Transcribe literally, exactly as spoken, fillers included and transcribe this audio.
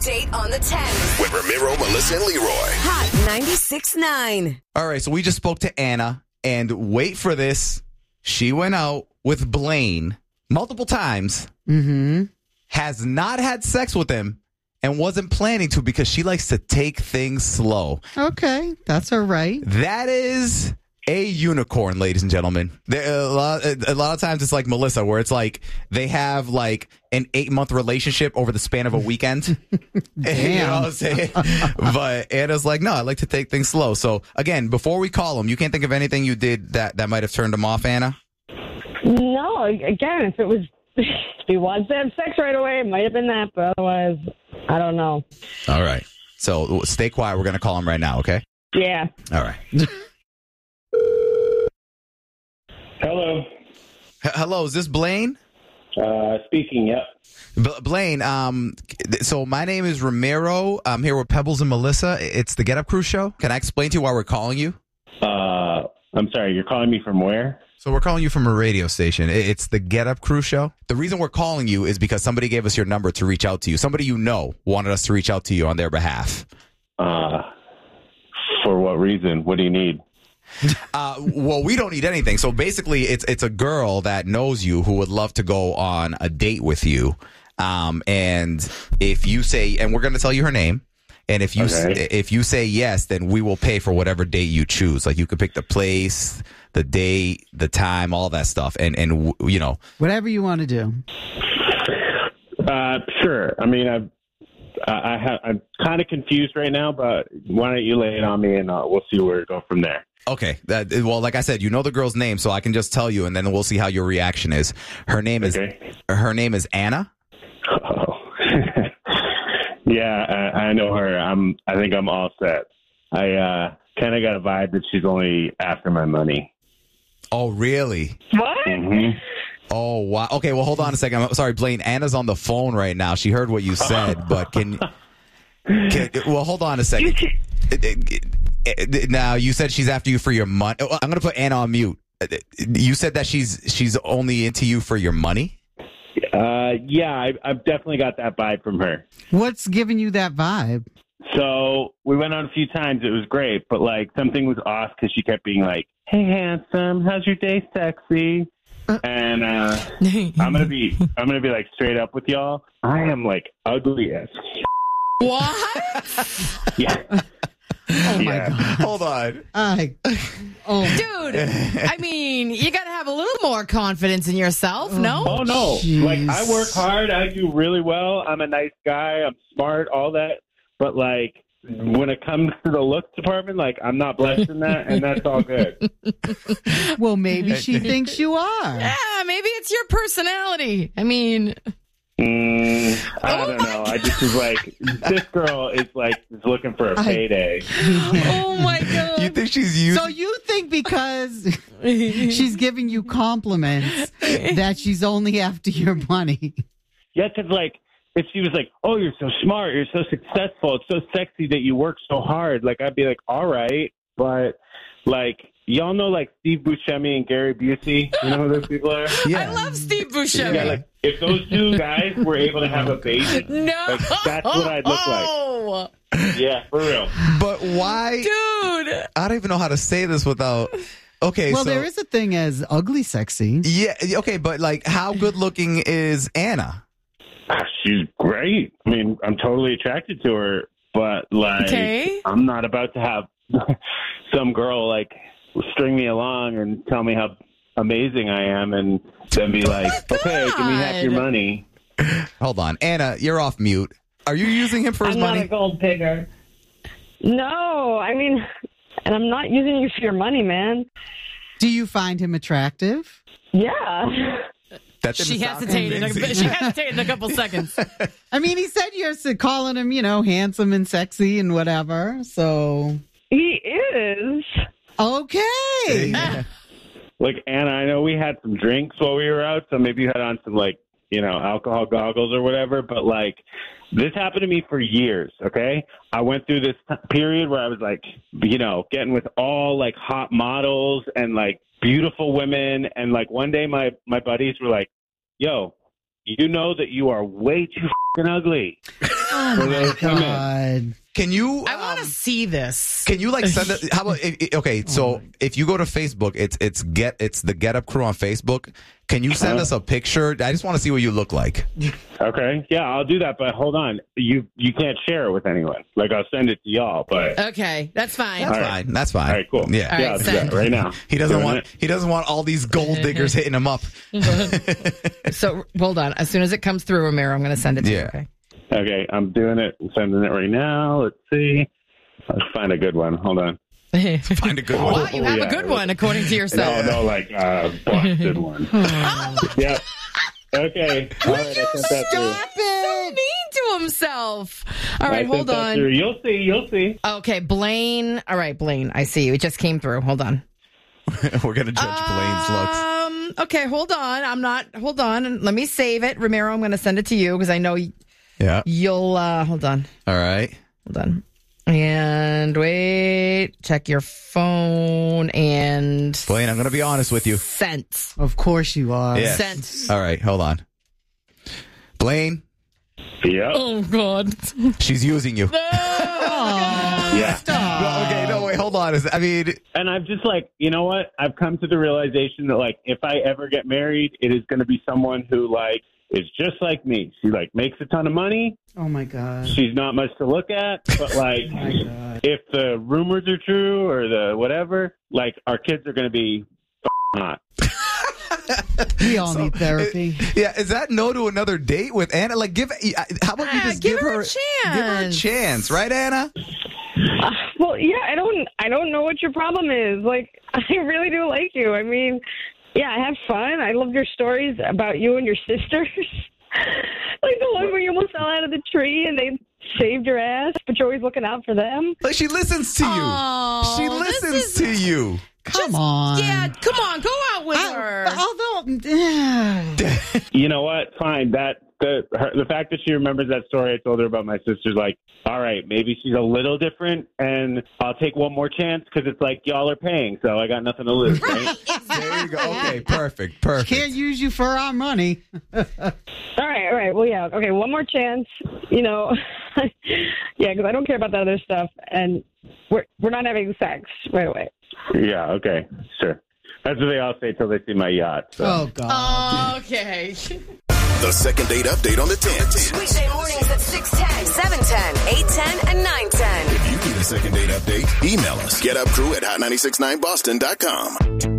date on the ten. With Ramiro, Melissa, and Leroy. Hot ninety-six point nine. All right, so we just spoke to Anna, and wait for this. She went out with Blaine multiple times, Mm-hmm. has not had sex with him, and wasn't planning to because she likes to take things slow. Okay, that's all right. That is a unicorn, ladies and gentlemen. There, a, lot, a lot of times it's like Melissa, where it's like they have like an eight-month relationship over the span of a weekend. You know what I'm saying? But Anna's like, no, I like to take things slow. So, again, before we call him, you can't think of anything you did that, that might have turned him off, Anna? No, again, if it was, if he wants to have sex right away, it might have been that, but otherwise, I don't know. All right. So, stay quiet. We're going to call him right now, okay? Yeah. All right. Hello. H- hello, is this Blaine? Uh, speaking, yep. B- Blaine, um, so my name is Ramiro. I'm here with Pebbles and Melissa. It's the Get Up Crew show. Can I explain to you why we're calling you? Uh, I'm sorry, you're calling me from where? So we're calling you from a radio station. It's the Get Up Crew show. The reason we're calling you is because somebody gave us your number to reach out to you. Somebody you know wanted us to reach out to you on their behalf. Uh, for what reason? What do you need? Uh, well, we don't need anything. So basically, it's it's a girl that knows you who would love to go on a date with you. Um, and if you say, and we're going to tell you her name. And if you Okay. if you say yes, then we will pay for whatever date you choose. Like you could pick the place, the date, the time, all that stuff. And and you know, Whatever you want to do. Uh, sure. I mean, I've, I, I have, I'm kind of confused right now, but why don't you lay it on me and uh, we'll see where to go from there. okay. That, well, like I said, you know the girl's name, so I can just tell you, and then we'll see how your reaction is. Her name is Okay. her name is Anna. Oh. Yeah, I, I know her. I'm. I think I'm all set. I uh, kind of got a vibe that she's only after my money. Oh, really? What? Mm-hmm. Oh, wow. Okay, well, hold on a second. I'm sorry, Blaine. Anna's on the phone right now. She heard what you said, but can, can well, hold on a second. Now, you said she's after you for your money. I'm going to put Anna on mute. You said that she's she's only into you for your money? Uh, yeah, I, I've definitely got that vibe from her. What's giving you that vibe? So we went out a few times. It was great, but like something was off because she kept being like, "Hey, handsome, how's your day, sexy?" And uh, I'm gonna be, I'm gonna be like straight up with y'all. I am like ugly as. What? Yeah. Oh, my Yeah. God. Hold on. I, oh, Dude, I mean, you got to have a little more confidence in yourself, no? Oh no! Jeez. Like I work hard. I do really well. I'm a nice guy. I'm smart. All that. But like when it comes to the looks department, like I'm not blessed in that, and that's all good. well, maybe she thinks you are. Yeah, maybe it's your personality. I mean, Mm, I Oh don't my know. I just was like, this girl is like is looking for a I- payday. oh my God. You think she's using... So you think because she's giving you compliments that she's only after your money? Yeah, because like if she was like, "Oh, you're so smart, you're so successful, it's so sexy that you work so hard," like I'd be like, "All right," but like y'all know like Steve Buscemi and Gary Busey, you know who those people are? I love Steve Buscemi. Yeah, like if those two guys were able to have a baby, no. like, that's what I'd look like. Oh, Yeah, for real. But why... dude. I don't even know how to say this without... Okay, Well, so... there is a thing as ugly sexy. Yeah, okay, but like, how good looking is Anna? Ah, she's great. I mean, I'm totally attracted to her, but like, Okay. I'm not about to have some girl like string me along and tell me how amazing I am, and then be like, "Okay, give me half your God. money." Hold on, Anna, you're off mute. Are you using him for his I'm money? not a gold digger. No, I mean, and I'm not using you for your money, man. Do you find him attractive? Yeah. That didn't She sound hesitated. A, convincing. she hesitated a couple seconds. I mean, he said you're s- calling him, you know, handsome and sexy and whatever. So, He is. okay. Like, Anna, I know we had some drinks while we were out, so maybe you had on some like, you know, alcohol goggles or whatever. But like, this happened to me for years. Okay, I went through this t- period where I was like, you know, getting with all like hot models and like beautiful women, and like one day my my buddies were like, "Yo, you know that you are way too fucking ugly." Oh For my those women. God. Can you? I want to um, see this. Can you like send it? How about? If, if- okay, so if you go to Facebook, it's it's get it's the Get Up Crew on Facebook. Can you send Uh-huh. us a picture? I just want to see what you look like. Okay, yeah, I'll do that. But hold on, you you can't share it with anyone. Like I'll send it to y'all, but Okay, that's fine. That's All right. fine. That's fine. all right, cool. Yeah. All yeah, right, I'll do send. that right now. He doesn't Doing want. it. He doesn't want all these gold diggers hitting him up. So hold on. As soon as it comes through, Ramiro, I'm going to send it to you. Yeah. Okay. Okay, I'm doing it. I'm sending it right now. Let's see. Let's find a good one. Hold on. Find a good one. Wow, you have Yeah. a good one according to No, yourself. no, like uh, busted one. Yep. Okay. All right, I sent that through. Stop it! So mean to himself. All I right, sent hold that on. through. You'll see. You'll see. Okay, Blaine. All right, Blaine. I see you. It just came through. Hold on. We're gonna judge Blaine's looks. Um. Okay, hold on. I'm not. Hold on. Let me save it, Ramiro. I'm going to send it to you because I know y- Yeah. you'll. Uh, hold on. All right. Hold on. And wait. Check your phone and Blaine, I'm gonna be honest with you. sent. Of course you are. Yes. Sent. All right. Hold on. Blaine, Yep. Oh God. she's using you. Yeah. No, okay. No, wait. Hold on. Is- I mean, And I'm just like, you know what? I've come to the realization that, like, if I ever get married, it is going to be someone who, like, is just like me. She, like, makes a ton of money. Oh my God. She's not much to look at. But, like, Oh my God. if the rumors are true or the whatever, like, our kids are going to be f***ing hot. We all need therapy. yeah. Is that no to another date with Anna? Like, give. How about you Ah, just give give, her a Give her a chance. chance, right, Anna? Uh, well, yeah, I don't, I don't know what your problem is. Like, I really do like you. I mean, yeah, I have fun. I love your stories about you and your sisters. Like the one where you almost fell out of the tree and they saved your ass, but you're always looking out for them. Like she listens to you. Oh, she this listens is- to you. Come on. Yeah, come on, go out with her. Although, You know what? Fine. That the her, the fact that she remembers that story I told her about my sister's like, all right, maybe she's a little different, and I'll take one more chance because it's like y'all are paying, so I got nothing to lose, right? There you go. Okay, perfect, perfect. can't use you for our money. All right, all right. Well, yeah. Okay, one more chance. You know, yeah, because I don't care about that other stuff, and we're we're not having sex right away. Yeah. Okay. Sure. That's what they all say till they see my yacht. So. Oh God. Okay. The second date update on the tens. Weekday mornings at six ten, seven ten, eight ten, and nine ten. If you need a second date update, email us. Get up crew at hot nine six nine boston dot com.